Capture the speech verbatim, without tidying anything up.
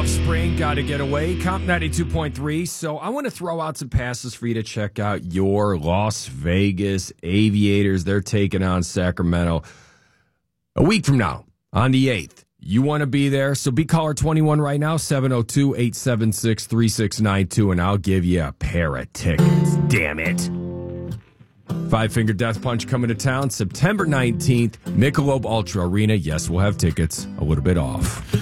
Offspring, Gotta Get Away, Comp ninety-two point three. So I want to throw out some passes for you to check out your Las Vegas Aviators. They're taking on Sacramento a week from now on the eighth. You want to be there, so be caller twenty-one right now, seven oh two, eight seven six, three six nine two, and I'll give you a pair of tickets. Damn it. Five Finger Death Punch coming to town September nineteenth, Michelob Ultra Arena. Yes, we'll have tickets a little bit off.